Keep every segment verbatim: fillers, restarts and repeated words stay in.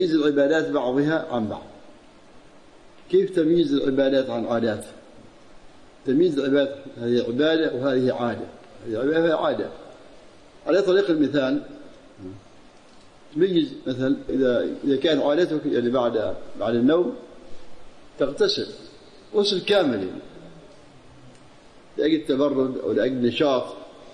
تمييز العبادات بعضها عن بعض. كيف تمييز العبادات عن عادات؟ تمييز العبادات، هذه عبادة وهذه عادة، هذه عبادة وهذه عادة. على طريق المثال تميز مثلا إذا إذا كان عادتك يعني بعد بعد النوم تغتسل غسل كامل يعني لأجل تبرد أو لأجل نشاط.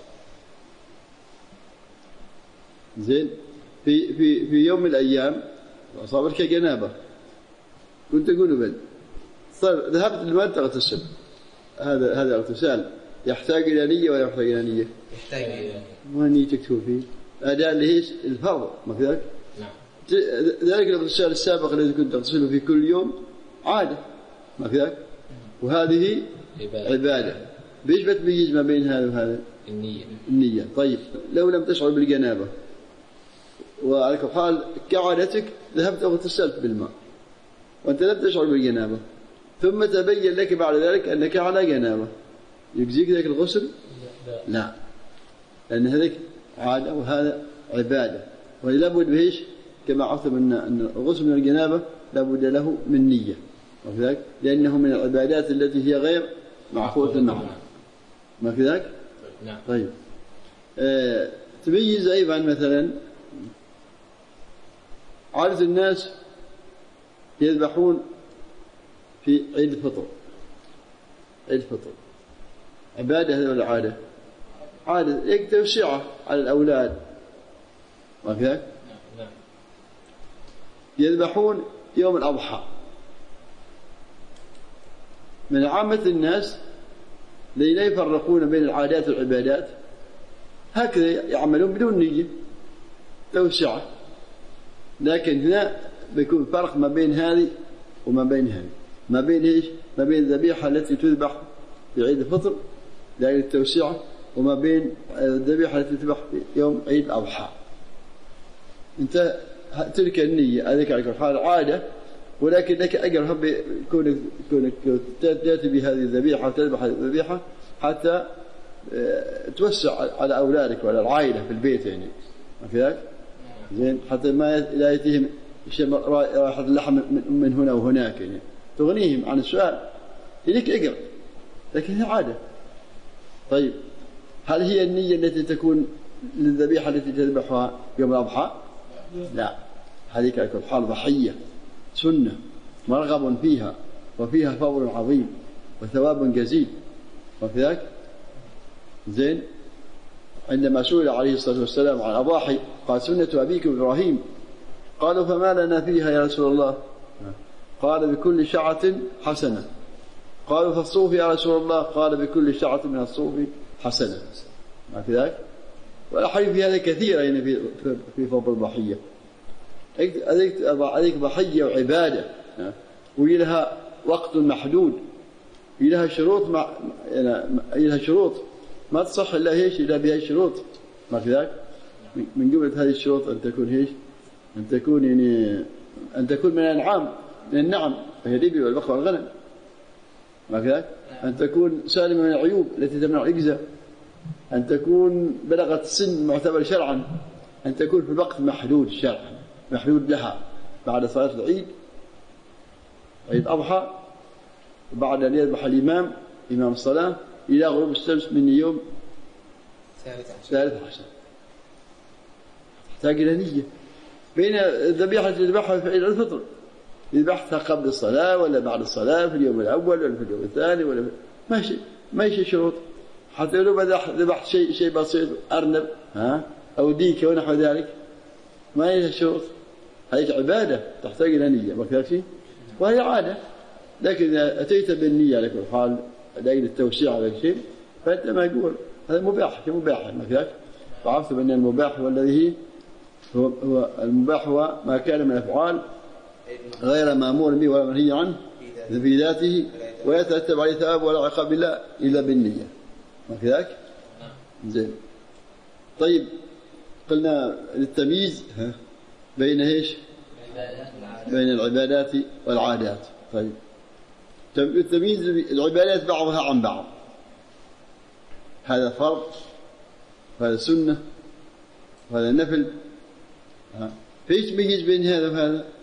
زين، في في في يوم من الأيام أصابتك جنابة، كنت جنبا، طيب ذهبت للماء تغتسل، هذا هذا اغتسال يحتاج إلى نية ولا يحتاج إلى نية؟ يحتاج إلى نية. ما نيتك تكون فيه؟ أداء اللي هي الفرض، ما كذلك؟ نعم. ذلك الاغتسال السابق الذي كنت تغتسله في كل يوم عادة، ما كذلك؟ وهذه عبادة. عبادة. بإيش بتميز ما بين هذا وهذا؟ النية. النية. طيب لو لم تشعر بالجنابة وعلى كل حال كعادتك ذهبت واغتسلت بالماء وأنت لم تشعر بالجنابة، ثم تبين لك بعد ذلك أنك على جنابة، يجزيك ذلك الغسل؟ لا، لأن هذيك عادة وهذا عبادة، ولا بد بهيش كما عرفتم أن الغسل من الجنابة لا بد له من نية، وكذلك لأنه من العبادات التي هي غير معقولة المعنى، ما كذلك؟ نعم. طيب آه، تميز أيضا مثلا عادة الناس يذبحون في عيد الفطر، عيد الفطر عبادة هذه ولا عادة؟ عادة، توسعة على الأولاد، ما كذلك؟ نعم. يذبحون يوم الأضحى. من عامة الناس الذين لا يفرقون بين العادات والعبادات هكذا يعملون بدون نية، توسعة، لكن هنا بيكون فرق ما بين هذه وما بين هذه، ما بين ايش؟ ما بين الذبيحة التي تذبح في عيد الفطر لأجل التوسعة، وما بين الذبيحة التي تذبح في يوم عيد الأضحى. انت تلك النية هذيك على كل حال عادة، ولكن لك أجر كونك كونك تأتي بهذه الذبيحة وتذبح هذه الذبيحة حتى توسع على أولادك وعلى العائلة في البيت يعني، ما في ذلك؟ زين، حتى ما لا يأتيهم رائحة اللحم من هنا وهناك يعني، تغنيهم عن السؤال، لك أجر، لكن هي عادة. طيب هل هي النية التي تكون للذبيحة التي تذبحها يوم الأضحى؟ لا، هذه على كل حال ضحية سنة مرغب فيها وفيها فضل عظيم وثواب جزيل، وفي ذلك زين. عندما سئل عليه الصلاة والسلام عن أضاحي قال سنة أبيكم إبراهيم، قالوا فما لنا فيها يا رسول الله؟ قال بكل شعة حسنة. قالوا فالصوف يا رسول الله؟ قال بكل شعة من الصوف حسنة، ما في ذلك؟ والأحاديث في هذا كثيرة يعني في في فضل الضحية. عليك ضحية وعبادة ولها وقت محدود، لها شروط مع يعني لها شروط ما تصح إلا هيش إلا بهذه الشروط، ما في ذلك؟ من جملة هذه الشروط أن تكون هيش، أن تكون يعني أن تكون من الأنعام، من النعم، فهي الإبل والبقر والغنم، ما في ذلك؟ أن تكون سالمة من العيوب التي تمنع الإجزاء، أن تكون بلغت السن معتبر شرعا، أن تكون في الوقت محدود شرعا، محدود لها بعد صلاة العيد، عيد أضحى، وبعد أن يذبح الإمام إمام الصلاة إلى غروب الشمس من يوم ثالث عشر. تحتاج إلى نية. بين الذبيحة التي تذبحها في عيد الفطر، يذبحها قبل الصلاة ولا بعد الصلاة، في اليوم الأول ولا في اليوم الثاني، ولا ماشي ماشي شروط. حتى لو ذبحت شيء شيء بسيط، أرنب ها أو ديكة ونحو ذلك، ما هي شروط. هذه عبادة تحتاج إلى نية، ما كافي، وهي عادة. لكن إذا أتيت بالنية على كل حال لأجل التوسيع على شيء فأنت ما يقول هذا مباح كمباح، ما كافي. وعرفت بأن المباح هو الذي هو, هو المباح هو ما كان من الأفعال غير مأمور به ولا منهي عنه في ذاته ويترتب عليه ثواب ولا عقاب الله إلا بالنية، ما كذلك؟ زين. طيب قلنا للتمييز بين ايش؟ بين العبادات والعادات. طيب التمييز العبادات بعضها عن بعض، هذا فرض وهذا سنة وهذا نفل، فايش تميز بين هذا وهذا؟